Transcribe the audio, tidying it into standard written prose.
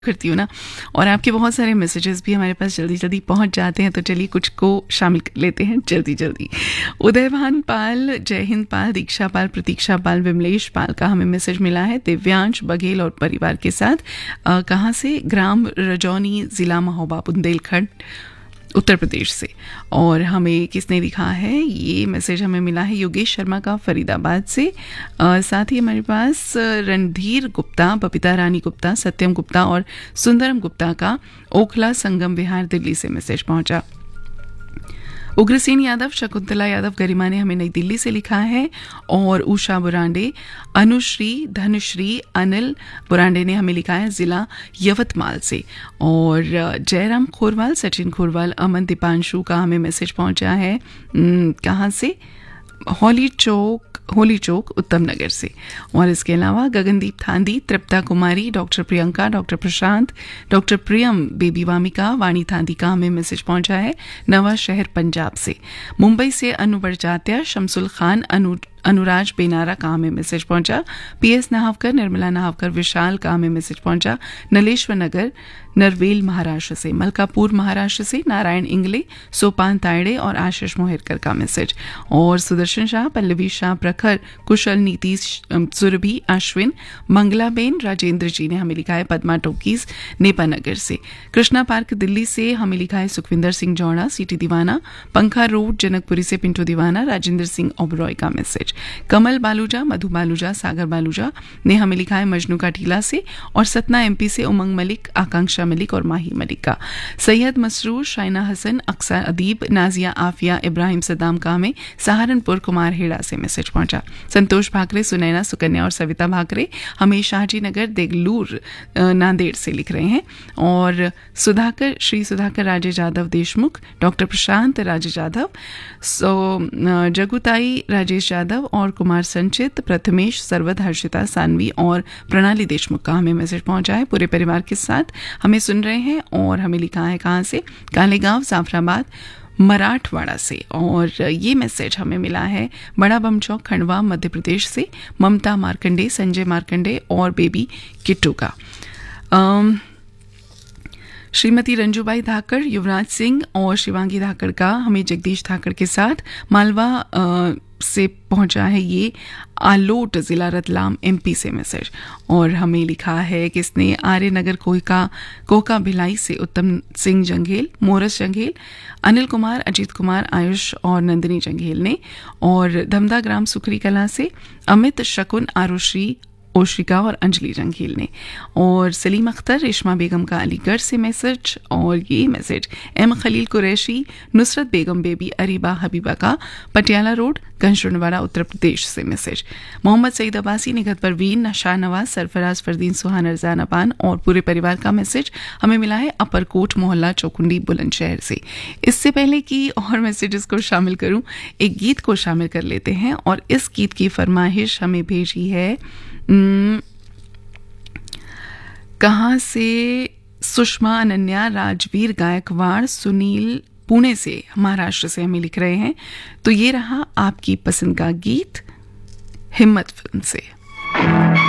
करती हूँ ना, और आपके बहुत सारे मैसेजेस भी हमारे पास जल्दी जल्दी पहुँच जाते हैं, तो चलिए कुछ को शामिल कर लेते हैं जल्दी जल्दी। उदयभान पाल, जय हिंद पाल, दीक्षा पाल, प्रतीक्षा पाल, विमलेश पाल का हमें मैसेज मिला है। दिव्यांश बघेल और परिवार के साथ कहाँ से, ग्राम रजौनी, ज़िला महोबा, बुंदेलखंड, उत्तर प्रदेश से। और हमें किसने लिखा है, ये मैसेज हमें मिला है योगेश शर्मा का फरीदाबाद से। साथ ही हमारे पास रणधीर गुप्ता, बबीता रानी गुप्ता, सत्यम गुप्ता और सुंदरम गुप्ता का ओखला संगम विहार दिल्ली से मैसेज पहुंचा। उग्रसेन यादव, शकुंतला यादव, गरिमा ने हमें नई दिल्ली से लिखा है। और उषा बुरांडे, अनुश्री, धनुश्री, अनिल बुरांडे ने हमें लिखा है जिला यवतमाल से। और जयराम खोरवाल, सचिन खोरवाल, अमन दीपांशु का हमें मैसेज पहुंचा है कहाँ से, होली चौक उत्तम नगर से। और इसके अलावा गगनदीप थांदी, तृप्ता कुमारी, डॉक्टर प्रियंका, डॉक्टर प्रशांत, डॉक्टर प्रियम, बेबी वामिका, वाणी थांदी का हमें मैसेज पहुंचा है नवा शहर पंजाब से। मुंबई से अनु बड़जात्या, शमसुल खान, अनुराज बेनारा का हमें मैसेज पहुंचा। पीएस नाहवकर, निर्मला नाहवकर, विशाल का हमें मैसेज पहुंचा नलेश्वर नगर, नरवेल महाराष्ट्र से। मलकापुर महाराष्ट्र से नारायण इंगले, सोपान तायड़े और आशीष मोहिरकर का मैसेज। और सुदर्शन शाह, पल्लवी शाह, प्रखर, कुशल, नीतीश, सुरभि, अश्विन, मंगलाबेन, राजेंद्र जी ने हमें लिखा है पद्मा टोकीज, नेपानगर से। कृष्णा पार्क दिल्ली से हमें लिखा है सुखविंदर सिंह जौड़ा, सीटी दीवाना, पंखा रोड जनकपुरी से पिंटू दीवाना, राजेंद्र सिंह ओबरॉय का मैसेज। कमल बालूजा, मधु बालूजा, सागर बालूजा ने हमें लिखा है मजनू का टीला से। और सतना एमपी से उमंग मलिक, आकांक्षा मलिक और माही मलिक का। सैयद मसरूर, शाइना हसन, अक्सर अदीब, नाजिया आफिया, इब्राहिम सद्दाम का हमें सहारनपुर कुमार हेड़ा से मैसेज पहुंचा। संतोष भाकरे, सुनैना, सुकन्या और सविता भाकरे हमें शाहजी नगर, देगलूर, नांदेड़ से लिख रहे हैं। और सुधाकर, श्री सुधाकर राजे जाधव देशमुख, डॉक्टर प्रशांत राजे जाधव, जगुताई राजेश यादव और कुमार संचित, प्रथमेश, सरवद, हर्षिता, सानवी और प्रणाली देशमुख का हमें मैसेज पहुंचा है। पूरे परिवार के साथ हमें सुन रहे हैं। और हमें लिखा है कहाँ से, कालेगांव, जाफराबाद, मराठवाड़ा से। और ये मैसेज हमें मिला है बड़ा बमचौक, खंडवा, मध्य प्रदेश से। ममता मार्कंडे, संजय मार्कंडे और बेबी किट्टू का। श्रीमती रंजूबाई धाकड़, युवराज सिंह और शिवांगी धाकड़ का हमें जगदीश धाकड़ के साथ मालवा से पहुंचा है ये आलोट, जिला रतलाम, एमपी से मैसेज। और हमें लिखा है किसने, आर्य नगर कोका भिलाई से उत्तम सिंह जंघेल, मोरस जंघेल, अनिल कुमार, अजीत कुमार, आयुष और नंदिनी जंघेल ने। और धमदा ग्राम सुखरी कला से अमित, शकुन, आरुश्री, ओशिका और अंजलि जंघेल ने। और सलीम अख्तर, रेशमा बेगम का अलीगढ़ से मैसेज। और ये मैसेज एम खलील कुरैशी, नुसरत बेगम, बेबी अरीबा हबीबा का पटियाला रोड, कंशुनवाड़ा, उत्तर प्रदेश से मैसेज। मोहम्मद सईद अब्बासी, निगत परवीन, शाह नवाज, सरफराज, फरदीन, सुहान, अरजान अपान और पूरे परिवार का मैसेज हमें मिला है अपरकोट मोहल्ला, चौकुंडी, बुलंदशहर से। इससे पहले कि और मैसेजेस को शामिल करूं, एक गीत को शामिल कर लेते हैं। और इस गीत की फरमाइश हमें भेजी है कहाँ से, सुषमा, अनन्या, राजवीर गायकवाड़, सुनील पुणे से, महाराष्ट्र से हमें लिख रहे हैं। तो ये रहा आपकी पसंद का गीत हिम्मत फिल्म से।